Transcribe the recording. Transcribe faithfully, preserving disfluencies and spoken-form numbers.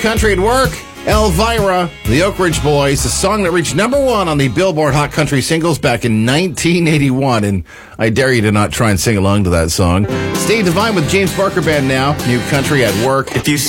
country at work. Elvira, the Oak Ridge Boys, a song that reached number one on the Billboard Hot Country Singles back in nineteen eighty-one. And I dare you to not try and sing along to that song. Stay Divine with James Barker Band now. New country at work. If you